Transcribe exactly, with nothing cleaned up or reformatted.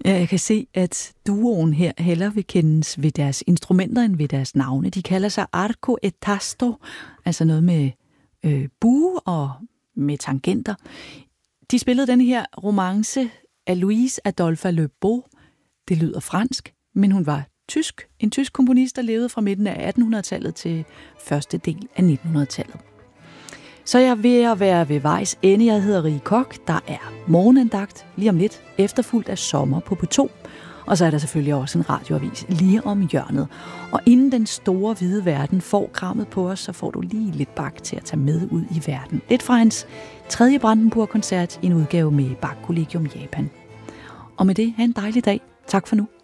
Jeg kan se, at duoen her hellere vil kendes ved deres instrumenter end ved deres navne. De kalder sig arco et tasto, altså noget med øh, bue og med tangenter. De spillede den her romance af Louise Adolphe Le Beau. Det lyder fransk, men hun var tysk. En tysk komponist, der levede fra midten af attenhundredetallet til første del af nittenhundredetallet. Så jeg er ved at være ved vejs ende. Jeg hedder Rie Koch. Der er morgenandagt lige om lidt, efterfulgt af sommer på P to. Og så er der selvfølgelig også en radioavis lige om hjørnet. Og inden den store hvide verden får krammet på os, så får du lige lidt Bach til at tage med ud i verden. Lidt fra hans tredje Brandenburg-koncert i en udgave med Bach Collegium Japan. Og med det, have en dejlig dag. Tak for nu.